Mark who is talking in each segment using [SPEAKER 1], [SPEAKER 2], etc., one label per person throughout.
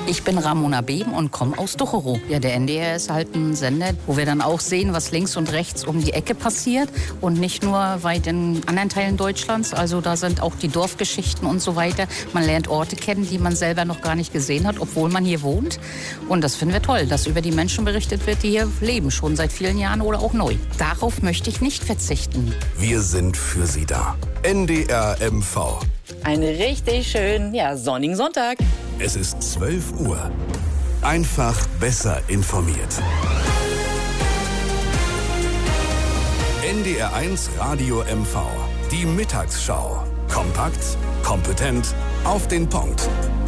[SPEAKER 1] Ich bin Ramona Beben und komme aus Ducherow. Ja, der NDR ist halt ein Sender, wo wir dann auch sehen, was links und rechts um die Ecke passiert und nicht nur weit in anderen Teilen Deutschlands. Also da sind auch die Dorfgeschichten und so weiter. Man lernt Orte kennen, die man selber noch gar nicht gesehen hat, obwohl man hier wohnt. Und das finden wir toll, dass über die Menschen berichtet wird, die hier leben, schon seit vielen Jahren oder auch neu. Darauf möchte ich nicht verzichten.
[SPEAKER 2] Wir sind für Sie da. NDR MV.
[SPEAKER 3] Einen richtig schönen, sonnigen Sonntag.
[SPEAKER 2] Es ist 12 Uhr. Einfach besser informiert. NDR 1 Radio MV. Die Mittagsschau. Kompakt, kompetent, auf den Punkt.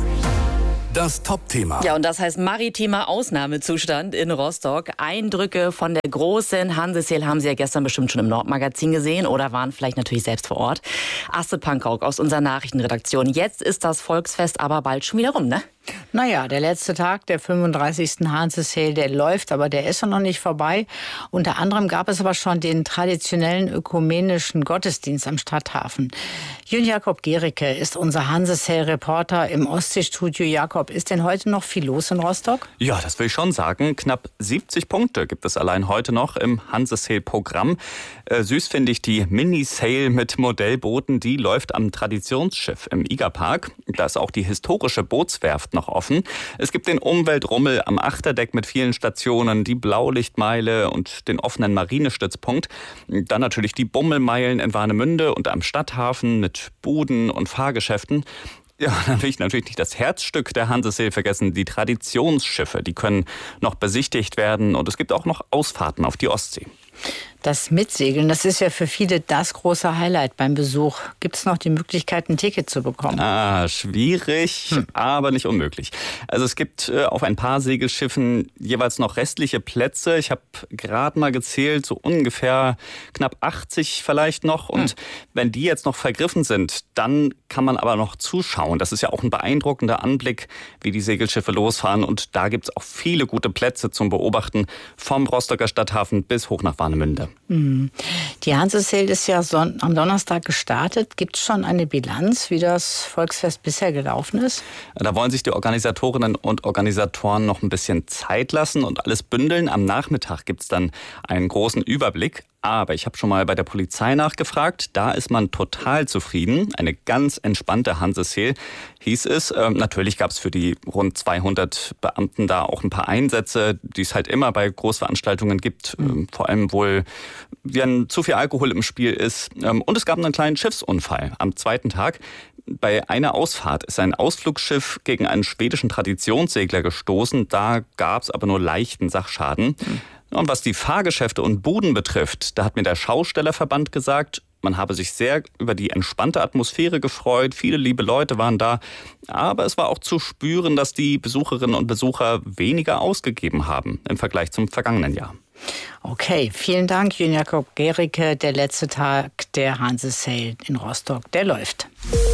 [SPEAKER 2] Das Top-Thema.
[SPEAKER 3] Ja, und das heißt maritimer Ausnahmezustand in Rostock. Eindrücke von der großen Hanseseel haben Sie ja gestern bestimmt schon im Nordmagazin gesehen oder waren vielleicht natürlich selbst vor Ort. Astrid Pankow aus unserer Nachrichtenredaktion. Jetzt ist das Volksfest aber bald schon wieder rum, ne?
[SPEAKER 4] Naja, der letzte Tag, der 35. Hanseseel, der läuft, aber der ist noch nicht vorbei. Unter anderem gab es aber schon den traditionellen ökumenischen Gottesdienst am Stadthafen. Jün Jakob Gericke ist unser Hanseseel-Reporter im Ostseestudio. Jakob, ist denn heute noch viel los in Rostock?
[SPEAKER 5] Ja, das will ich schon sagen. Knapp 70 Punkte gibt es allein heute noch im Hanseseel-Programm. Süß finde ich die Mini-Sail mit Modellbooten. Die läuft am Traditionsschiff im Igerpark. Da ist auch die historische Bootswerft noch offen. Es gibt den Umweltrummel am Achterdeck mit vielen Stationen, die Blaulichtmeile und den offenen Marinestützpunkt. Dann natürlich die Bummelmeilen in Warnemünde und am Stadthafen mit Buden und Fahrgeschäften. Ja, dann will ich natürlich nicht das Herzstück der Hanseseel vergessen, die Traditionsschiffe. Die können noch besichtigt werden und es gibt auch noch Ausfahrten auf die Ostsee.
[SPEAKER 4] Das Mitsegeln, das ist ja für viele das große Highlight beim Besuch. Gibt es noch die Möglichkeit, ein Ticket zu bekommen?
[SPEAKER 5] Schwierig, aber nicht unmöglich. Also es gibt auf ein paar Segelschiffen jeweils noch restliche Plätze. Ich habe gerade mal gezählt, so ungefähr knapp 80 vielleicht noch. Und wenn die jetzt noch vergriffen sind, dann kann man aber noch zuschauen. Das ist ja auch ein beeindruckender Anblick, wie die Segelschiffe losfahren. Und da gibt es auch viele gute Plätze zum Beobachten, vom Rostocker Stadthafen bis hoch nach Warnemünde.
[SPEAKER 4] Die Hanseseel ist ja am Donnerstag gestartet. Gibt es schon eine Bilanz, wie das Volksfest bisher gelaufen ist?
[SPEAKER 5] Da wollen sich die Organisatorinnen und Organisatoren noch ein bisschen Zeit lassen und alles bündeln. Am Nachmittag gibt es dann einen großen Überblick. Aber ich habe schon mal bei der Polizei nachgefragt. Da ist man total zufrieden. Eine ganz entspannte Hanseseel, hieß es. Natürlich gab es für die rund 200 Beamten da auch ein paar Einsätze, die es halt immer bei Großveranstaltungen gibt. Vor allem wohl, wenn zu viel Alkohol im Spiel ist. Und es gab einen kleinen Schiffsunfall am zweiten Tag. Bei einer Ausfahrt ist ein Ausflugsschiff gegen einen schwedischen Traditionssegler gestoßen. Da gab es aber nur leichten Sachschaden. Und was die Fahrgeschäfte und Buden betrifft, da hat mir der Schaustellerverband gesagt, man habe sich sehr über die entspannte Atmosphäre gefreut. Viele liebe Leute waren da. Aber es war auch zu spüren, dass die Besucherinnen und Besucher weniger ausgegeben haben im Vergleich zum vergangenen Jahr.
[SPEAKER 4] Okay, vielen Dank, Jün Jakob Gericke. Der letzte Tag der Hanseseel in Rostock, der läuft.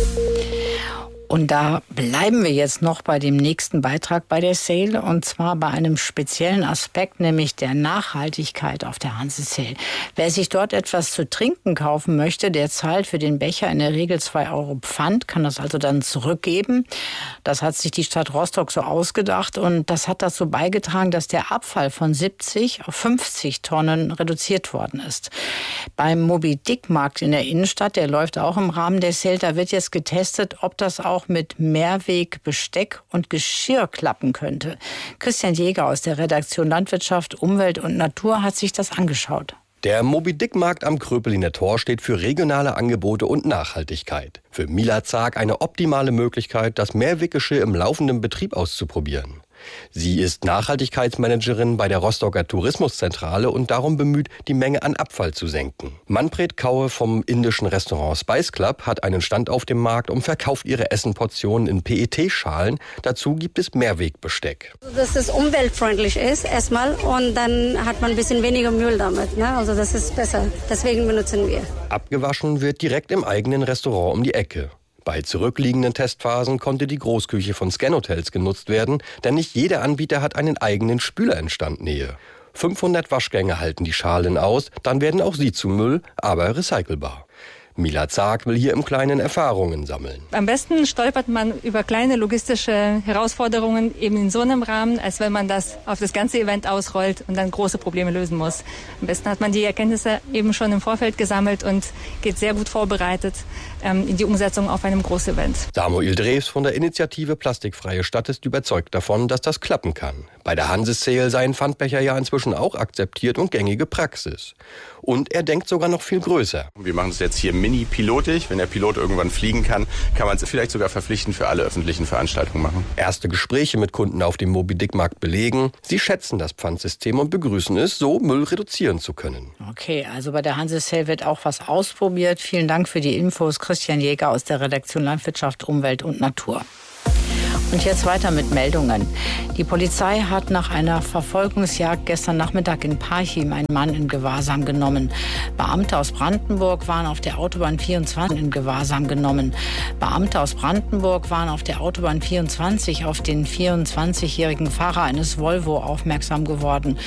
[SPEAKER 4] Und da bleiben wir jetzt noch bei dem nächsten Beitrag bei der Sale, und zwar bei einem speziellen Aspekt, nämlich der Nachhaltigkeit auf der Hanseseel. Wer sich dort etwas zu trinken kaufen möchte, der zahlt für den Becher in der Regel 2 Euro Pfand, kann das also dann zurückgeben. Das hat sich die Stadt Rostock so ausgedacht und das hat dazu beigetragen, dass der Abfall von 70 auf 50 Tonnen reduziert worden ist. Beim Moby-Dick-Markt in der Innenstadt, der läuft auch im Rahmen der Sale, da wird jetzt getestet, ob das auch mit Mehrweg, Besteck und Geschirr klappen könnte. Christian Jäger aus der Redaktion Landwirtschaft, Umwelt und Natur hat sich das angeschaut.
[SPEAKER 6] Der Moby-Dick-Markt am Kröpeliner Tor steht für regionale Angebote und Nachhaltigkeit. Für Mila Zag eine optimale Möglichkeit, das Mehrweggeschirr im laufenden Betrieb auszuprobieren. Sie ist Nachhaltigkeitsmanagerin bei der Rostocker Tourismuszentrale und darum bemüht, die Menge an Abfall zu senken. Manfred Kaue vom indischen Restaurant Spice Club hat einen Stand auf dem Markt und verkauft ihre Essenportionen in PET-Schalen. Dazu gibt es Mehrwegbesteck.
[SPEAKER 7] Dass es umweltfreundlich ist erstmal und dann hat man ein bisschen weniger Müll damit. Ne? Also das ist besser. Deswegen benutzen wir.
[SPEAKER 6] Abgewaschen wird direkt im eigenen Restaurant um die Ecke. Bei zurückliegenden Testphasen konnte die Großküche von Scan-Hotels genutzt werden, denn nicht jeder Anbieter hat einen eigenen Spüler in Standnähe. 500 Waschgänge halten die Schalen aus, dann werden auch sie zu Müll, aber recycelbar. Mila Zag will hier im Kleinen Erfahrungen sammeln.
[SPEAKER 8] Am besten stolpert man über kleine logistische Herausforderungen eben in so einem Rahmen, als wenn man das auf das ganze Event ausrollt und dann große Probleme lösen muss. Am besten hat man die Erkenntnisse eben schon im Vorfeld gesammelt und geht sehr gut vorbereitet in die Umsetzung auf einem Großevent.
[SPEAKER 6] Samuel Drews von der Initiative Plastikfreie Stadt ist überzeugt davon, dass das klappen kann. Bei der Hansesale seien Pfandbecher ja inzwischen auch akzeptiert und gängige Praxis. Und er denkt sogar noch viel größer.
[SPEAKER 9] Wir machen es jetzt hier mini-pilotig. Wenn der Pilot irgendwann fliegen kann man es vielleicht sogar verpflichtend für alle öffentlichen Veranstaltungen machen.
[SPEAKER 6] Erste Gespräche mit Kunden auf dem Moby-Dick-Markt belegen, sie schätzen das Pfandsystem und begrüßen es, so Müll reduzieren zu können.
[SPEAKER 4] Okay, also bei der Hansesale wird auch was ausprobiert. Vielen Dank für die Infos, Christian Jäger aus der Redaktion Landwirtschaft, Umwelt und Natur. Und jetzt weiter mit Meldungen. Die Polizei hat nach einer Verfolgungsjagd gestern Nachmittag in Parchim einen Mann in Gewahrsam genommen. Beamte aus Brandenburg waren auf der Autobahn 24 in Gewahrsam genommen. Beamte aus Brandenburg waren auf der Autobahn 24 auf den 24-jährigen Fahrer eines Volvo aufmerksam geworden.